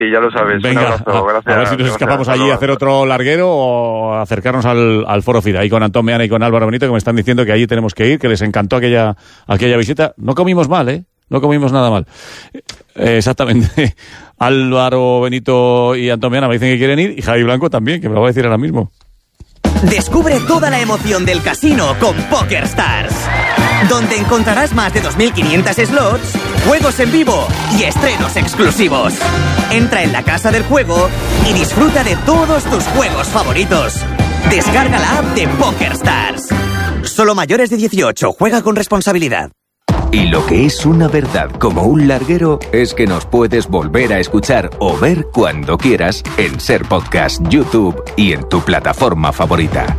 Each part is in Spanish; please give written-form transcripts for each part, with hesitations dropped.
y ya lo sabes. Venga, un abrazo, gracias. A ver si nos escapamos allí a hacer otro larguero o acercarnos al Foro FIDA, ahí con Antón Meana y con Álvaro Benito, que me están diciendo que allí tenemos que ir, que les encantó aquella visita. No comimos mal, ¿eh? No comimos nada mal. Exactamente. Álvaro Benito y Antón Meana me dicen que quieren ir, y Javi Blanco también, que me lo va a decir ahora mismo. Descubre toda la emoción del casino con PokerStars, donde encontrarás más de 2.500 slots, juegos en vivo y estrenos exclusivos. Entra en la casa del juego y disfruta de todos tus juegos favoritos. Descarga la app de PokerStars. Solo mayores de 18, juega con responsabilidad. Y lo que es una verdad como un larguero es que nos puedes volver a escuchar o ver cuando quieras en Ser Podcast, YouTube y en tu plataforma favorita.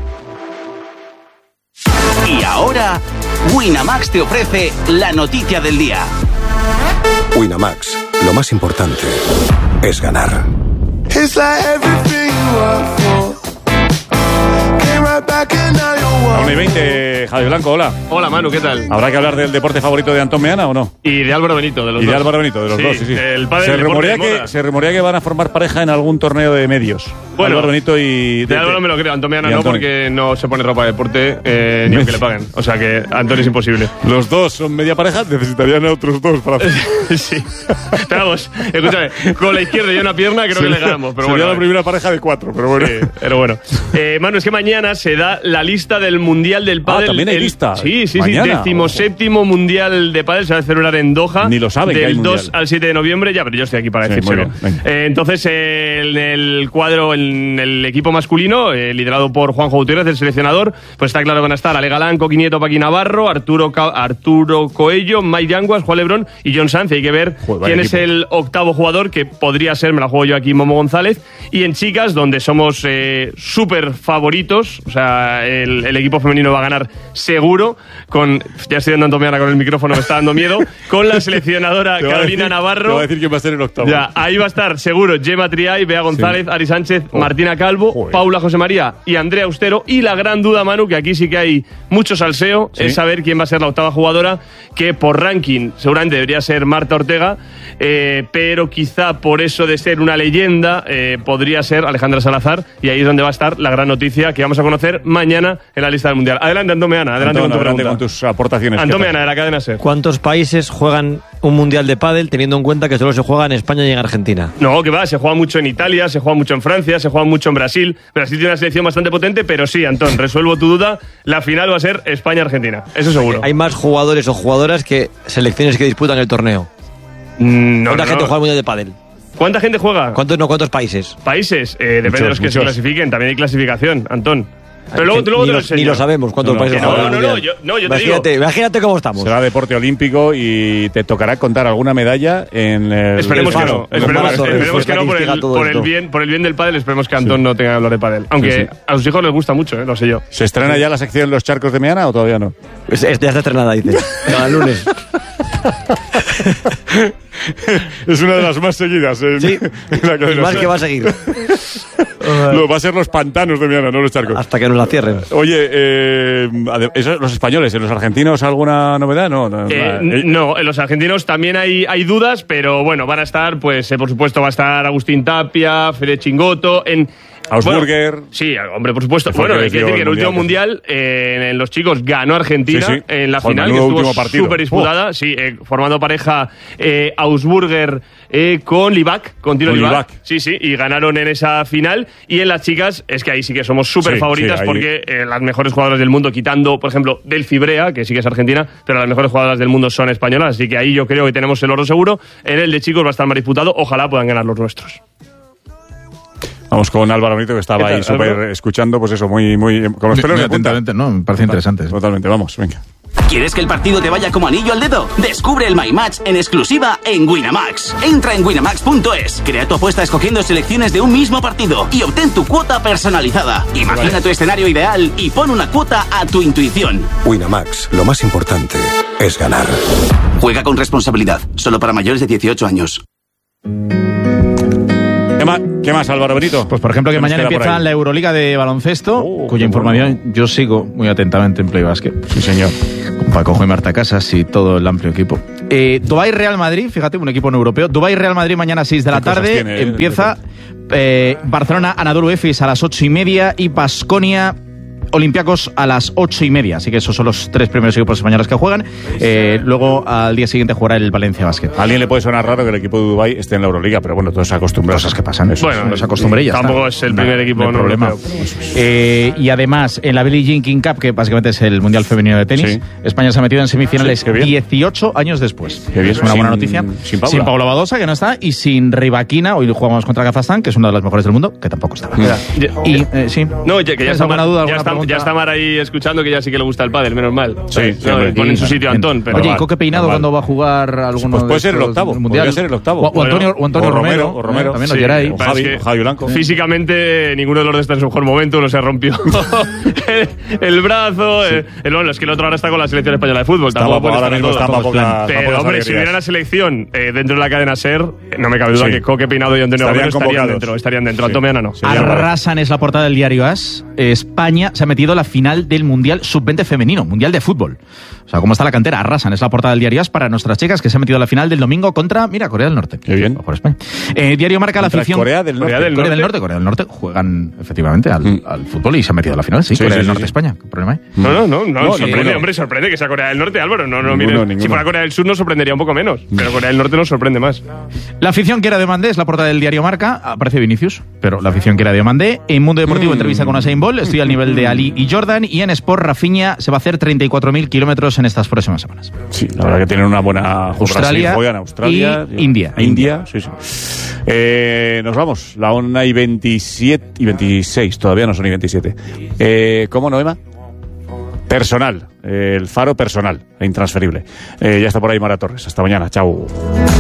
Y ahora, Winamax te ofrece la noticia del día. Winamax, lo más importante es ganar. 1:20, Javi Blanco, hola. Hola, Manu, ¿qué tal? ¿Habrá que hablar del deporte favorito de Antón Meana o no? Y de Álvaro Benito, de los dos. Y de Álvaro Benito, de los dos, sí. El pádel, se rumorea que van a formar pareja en algún torneo de medios. Bueno, Álvaro Benito y... De Álvaro me lo creo, Antón Meana no, porque no se pone ropa de deporte ni aunque le paguen. O sea que Antón es imposible. Los dos son media pareja, necesitarían a otros dos para hacer. Sí. Pero vamos, escúchame, con la izquierda y una pierna creo que le ganamos. Pero sería bueno, la primera pareja de 4, pero bueno. Sí, pero bueno. Manu, es que mañana se da la lista del Mundial del Pádel. ¿También hay lista? Sí. Mañana. 17º Mundial de Pádel se va a celebrar en Doha. Ni lo saben que hay Del 2 mundial. al 7 de noviembre, ya, pero yo estoy aquí para decírselo. Entonces, en el cuadro, en el equipo masculino, liderado por Juanjo Gutiérrez, el seleccionador, pues está claro que van a estar Ale Galán, Coqui Nieto, Paqui Navarro, Arturo Coello, Mike Yanguas, Juan Lebrón y John Sanz. Hay que ver quién es el octavo jugador, que podría ser, me la juego yo aquí, Momo González. Y en chicas, donde somos súper favoritos, o sea, el equipo femenino va a ganar seguro, ya estoy dando Meana con el micrófono, me está dando miedo, con la seleccionadora Carolina Navarro. Te voy a decir quién va a ser el octavo. Ya, ahí va a estar seguro Gemma Triay, Bea González, Ari Sánchez, Martina Calvo, Paula José María y Andrea Austero. Y la gran duda, Manu, que aquí sí que hay mucho salseo, es saber quién va a ser la octava jugadora, que por ranking seguramente debería ser Marta Ortega, pero quizá por eso de ser una leyenda podría ser Alejandra Salazar, y ahí es donde va a estar la gran noticia que vamos a conocer mañana en la lista del Mundial. Adelante, Antón Meana, adelante con tus aportaciones. Antón Meana, de la cadena SER. ¿Cuántos países juegan un Mundial de pádel teniendo en cuenta que solo se juega en España y en Argentina? No, que va, se juega mucho en Italia, se juega mucho en Francia, se juega mucho en Brasil. Brasil tiene una selección bastante potente, pero sí, Antón, resuelvo tu duda, la final va a ser España-Argentina, eso seguro. Hay más jugadores o jugadoras que selecciones que disputan el torneo. ¿Cuánta gente juega el Mundial de pádel? ¿Cuánta gente juega? ¿Cuántos países? ¿Países? Depende de los que se clasifiquen, también hay clasificación, Antón. Pero luego ni lo sabemos cuántos países juegan. Yo te digo. Imagínate cómo estamos. Será deporte olímpico y te tocará contar alguna medalla en el... Esperemos que no. Esperemos que no por el bien del pádel. Esperemos que Antón no tenga que hablar de pádel. Aunque a sus hijos les gusta mucho, lo sé yo. ¿Se estrena ya la sección Los Charcos de Meana o todavía no? Ya está estrenada, dice. Cada lunes. Es una de las más seguidas. Sí, en la cadena. Y más que va a seguir. Va a ser los pantanos de Meana, no los charcos. Hasta que nos la cierren. Oye, los españoles, ¿en los argentinos alguna novedad? No, en los argentinos también hay dudas, pero bueno, van a estar, pues por supuesto va a estar Agustín Tapia, Fede Chingoto, Augsburger. Sí, hombre, por supuesto. Bueno, hay que decir que en el último mundial, en los chicos, ganó Argentina en la final, que estuvo súper disputada. Sí, formando pareja Augsburger con Livac, con Tino Livac. Sí, y ganaron en esa final. Y en las chicas, es que ahí sí que somos súper favoritas, porque las mejores jugadoras del mundo, quitando, por ejemplo, Delphi Brea, que sí que es argentina, pero las mejores jugadoras del mundo son españolas. Así que ahí yo creo que tenemos el oro seguro. En el de chicos va a estar más disputado. Ojalá puedan ganar los nuestros. Vamos con Álvaro Benito, que estaba ahí súper escuchando, pues eso, muy con los pelos de punta. No, me parece interesante. Totalmente, vamos, venga. ¿Quieres que el partido te vaya como anillo al dedo? Descubre el My Match en exclusiva en Winamax. Entra en winamax.es, crea tu apuesta escogiendo selecciones de un mismo partido y obtén tu cuota personalizada. Imagina tu escenario ideal y pon una cuota a tu intuición. Winamax, lo más importante es ganar. Juega con responsabilidad, solo para mayores de 18 años. ¿Qué más, Álvaro Benito? Pues por ejemplo que mañana empieza la Euroliga de baloncesto, cuya información yo sigo muy atentamente en Play Basket. Sí, señor. Con Pacojo y Marta Casas y todo el amplio equipo. Dubái Real Madrid, fíjate, un equipo no europeo. Dubái Real Madrid mañana 6 de la tarde. Empieza Barcelona Anadolu Efes a las 8:30 y Baskonia Olympiacos a las 8:30. Así que esos son los 3 primeros equipos españoles que juegan. Luego al día siguiente jugará el Valencia Basket. A alguien le puede sonar raro que el equipo de Dubái esté en la Euroliga, pero bueno, todos se acostumbran. Cosas que pasan. Bueno, nos acostumbré y ya tampoco está. es el primer equipo, no problema. Y además, en la Billie Jean King Cup, que básicamente es el Mundial Femenino de tenis, España se ha metido en semifinales 18 años después. Es una buena noticia. Sin Paula Badosa, que no está, y sin Rybakina. Hoy jugamos contra Kazajstán, que es una de las mejores del mundo, que tampoco estaba. Sí. No, que ya está duda, ya está Mar ahí escuchando, que ya sí que le gusta el pádel, menos mal. Sí, pone en su sitio a Antón. Pero oye, ¿y Coque Peinado cuando va a jugar alguno? Pues puede ser el octavo. Podría ser el octavo. O Antonio Romero. También lo Geray. O Javi Blanco. Físicamente, ninguno de los dos está en su mejor momento. No se rompió el brazo. Bueno, es que el otro ahora está con la selección española de fútbol. Ahora mismo está para poca. Pero, hombre, si hubiera la selección dentro de la cadena SER, no me cabe duda que Coque Peinado y Antonio Romero estarían dentro. Antomeana no. Arrasan es la portada del diario AS. España se ha metido a la final del Mundial Sub-20 femenino, Mundial de fútbol. O sea, ¿cómo está la cantera? Arrasan es la portada del diario AS para nuestras chicas que se han metido a la final del domingo contra, Corea del Norte. Qué bien. Por España. Diario marca la afición. Corea del Norte juegan efectivamente al fútbol y se han metido a la final. Sí, Corea del Norte, España. ¿Qué problema hay? No, sorprende que sea Corea del Norte, Álvaro. Si fuera Corea del Sur nos sorprendería un poco menos, pero Corea del Norte nos sorprende más. La afición que era de Mandé es la portada del diario Marca. Aparece Vinicius, pero la afición que era de Mandé. En Mundo Deportivo entrevista con Usain Bolt. Estoy al nivel de Ali y Jordan. Y en Sport, Rafinha se va a hacer 34.000 kilómetros en estas próximas semanas. Sí, la verdad que tienen una buena... Australia, juegan Australia y India. Sí. Nos vamos. La 1:27 y 26. Todavía no son y 27. ¿Cómo, Noema? Personal. El faro personal. E intransferible. Ya está por ahí Mara Torres. Hasta mañana. Chao.